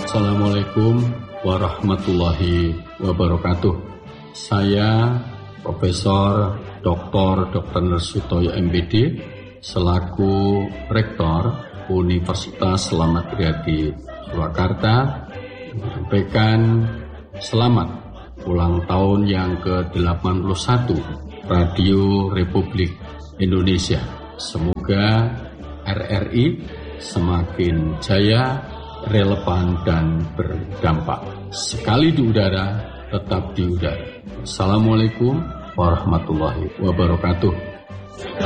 Assalamualaikum warahmatullahi wabarakatuh. Saya Profesor Dr. Narsutoyo MPD selaku Rektor Universitas Selamat Riyadi Surakarta menyampaikan selamat ulang tahun yang ke-81 Radio Republik Indonesia. Semoga RRI semakin jaya, relevan dan berdampak. Sekali di udara, tetap di udara. Assalamualaikum warahmatullahi wabarakatuh.